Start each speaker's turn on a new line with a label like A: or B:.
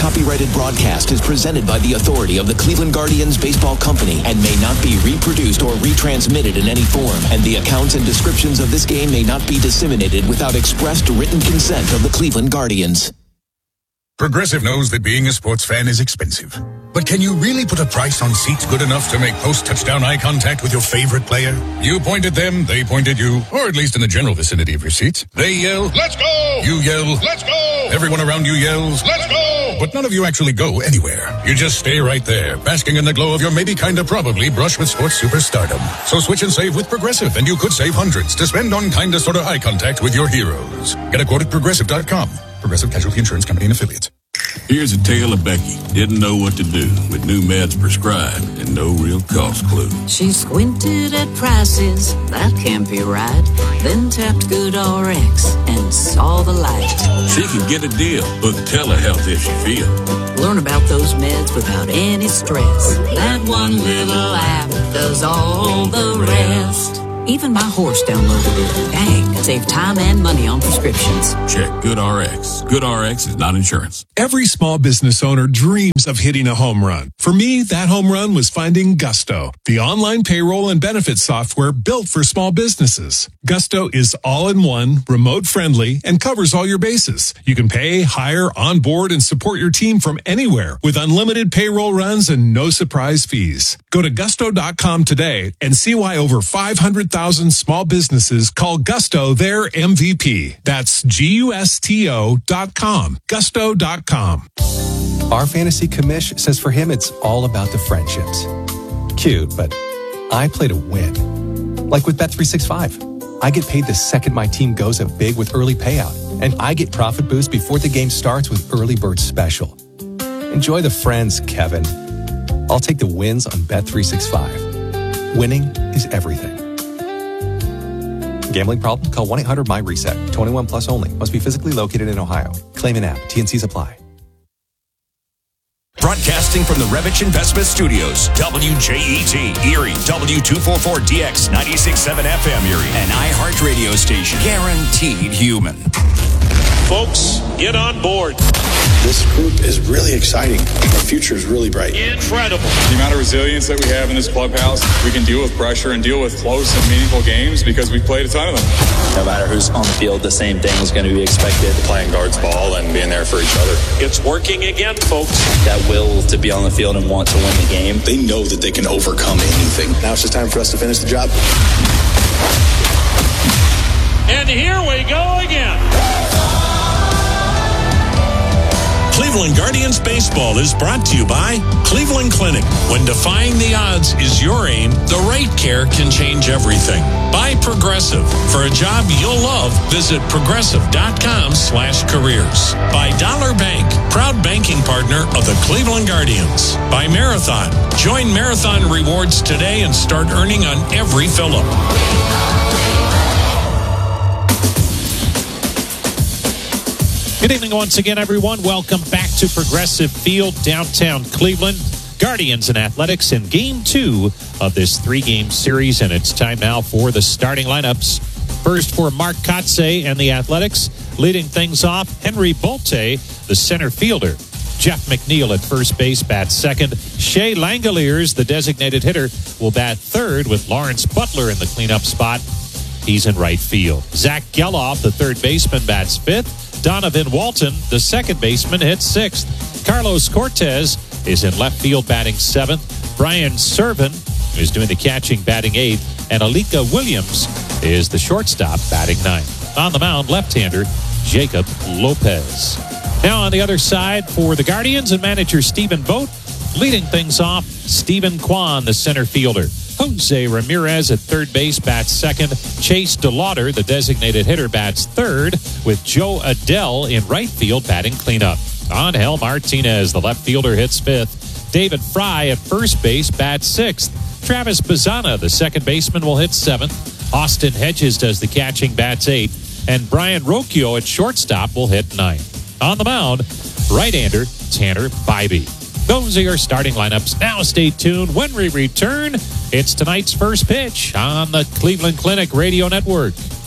A: copyrighted broadcast is presented by the authority of the Cleveland Guardians Baseball Company and may not be reproduced or retransmitted in any form. And the accounts and descriptions of this game may not be disseminated without expressed written consent of the Cleveland Guardians.
B: Progressive knows that being a sports fan is expensive. But can you really put a price on seats good enough to make post-touchdown eye contact with your favorite player? You point at them, they point at you, or at least in the general vicinity of your seats. They yell, "Let's go!" You yell, "Let's go!" Everyone around you yells, "Let's go!" But none of you actually go anywhere. You just stay right there, basking in the glow of your maybe kinda probably brush with sports superstardom. So switch and save with Progressive, and you could save hundreds to spend on kinda sorta eye contact with your heroes. Get a quote at Progressive.com. Progressive Casualty Insurance Company and Affiliates.
C: Here's a tale of Becky. Didn't know what to do with new meds prescribed and no real cost clue.
D: She squinted at prices, that can't be right. Then tapped GoodRx and saw the light.
C: She can get a deal. Book telehealth if she feels.
D: Learn about those meds without any stress. That one little app does all the rest. Even my horse downloaded it. Dang, save time and money on prescriptions.
C: Check GoodRx. GoodRx is not insurance.
E: Every small business owner dreams of hitting a home run. For me, that home run was finding Gusto, the online payroll and benefits software built for small businesses. Gusto is all-in-one, remote-friendly, and covers all your bases. You can pay, hire, onboard, and support your team from anywhere with unlimited payroll runs and no surprise fees. Go to gusto.com today and see why over 500,000 small businesses call Gusto their MVP. That's GUSTO.com. Gusto.com.
F: Our fantasy commish says for him it's all about the friendships. Cute, but I play to win. Like with Bet365. I get paid the second my team goes up big with early payout. And I get profit boost before the game starts with Early Bird Special. Enjoy the friends, Kevin. I'll take the wins on Bet365. Winning is everything. Gambling problem? Call 1-800-MY-RESET. 21 plus only. Must be physically located in Ohio. Claim an app. TNCs apply.
G: Broadcasting from the Revich Investment Studios, WJET, Erie, W244DX, 96.7 FM Erie, an iHeart radio station, guaranteed human.
H: Folks, get on board.
I: This group is really exciting. Our future is really bright.
H: Incredible.
J: The amount of resilience that we have in this clubhouse, we can deal with pressure and deal with close and meaningful games because we've played a ton of them.
K: No matter who's on the field, the same thing is going to be expected.
L: Playing guards ball and being there for each other.
H: It's working again, folks.
K: That will to be on the field and want to win the game.
I: They know that they can overcome anything. Now it's just time for us to finish the job.
H: And here we go again.
M: Cleveland Guardians Baseball is brought to you by Cleveland Clinic. When defying the odds is your aim, the right care can change everything. By Progressive. For a job you'll love, visit progressive.com/careers. By Dollar Bank, proud banking partner of the Cleveland Guardians. By Marathon. Join Marathon Rewards today and start earning on every fill-up.
N: Good evening once again, everyone. Welcome back to Progressive Field, downtown Cleveland. Guardians and Athletics in Game 2 of this 3-game series, and it's time now for the starting lineups. First for Mark Kotsay and the Athletics. Leading things off, Henry Bolte, the center fielder. Jeff McNeil at first base bats second. Shea Langoliers, the designated hitter, will bat third with Lawrence Butler in the cleanup spot. He's in right field. Zach Geloff, the third baseman, bats fifth. Donovan Walton, the second baseman, hits sixth. Carlos Cortez is in left field batting seventh. Brian Serven is doing the catching batting eighth. And Alika Williams is the shortstop batting ninth. On the mound, left-hander Jacob Lopez. Now on the other side for the Guardians and manager Stephen Vogt. Leading things off, Stephen Kwan, the center fielder. Jose Ramirez at third base bats second. Chase DeLauder, the designated hitter, bats third, with Joe Adell in right field batting cleanup. Angel Martinez, the left fielder, hits fifth. David Fry at first base bats sixth. Travis Bazzana, the second baseman, will hit seventh. Austin Hedges does the catching, bats eighth. And Brian Rocchio at shortstop will hit ninth. On the mound, right-hander Tanner Bybee. Those are your starting lineups. Now stay tuned. When we return, it's tonight's first pitch on the Cleveland Clinic Radio Network.